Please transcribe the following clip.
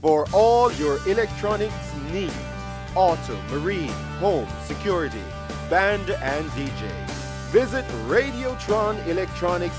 For all your electronics needs, auto, marine, home, security, band and DJ. Visit Radiotron Electronics